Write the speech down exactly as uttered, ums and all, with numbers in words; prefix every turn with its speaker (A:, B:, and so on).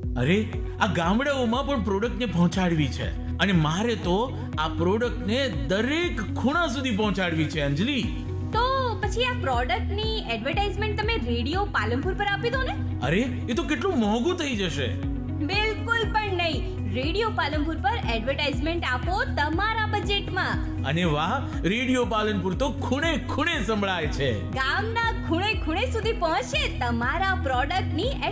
A: અરે આ ગામડાઓમાં પણ પ્રોડક્ટને પહોંચાડવી છે અને મારે તો આ પ્રોડક્ટને દરેક ખૂણા સુધી પહોંચાડવી છે અંજલિ.
B: તો પછી આ પ્રોડક્ટની એડવર્ટાઇઝમેન્ટ તમે રેડિયો પાલનપુર પર આપી દો ને.
A: અરે એ તો કેટલું મોંઘું થઈ જશે.
B: બિલકુલ પણ નહીં. રેડિયો પાલનપુર પર એડવર્ટાઇઝમેન્ટ આપો તમારા બજેટમાં.
A: અને વાહ, રેડિયો પાલનપુર તો ખૂણે ખૂણે સંભળાય છે.
B: ગામના ખૂણે ખૂણે સુધી પહોંચે તમારા પ્રોડક્ટની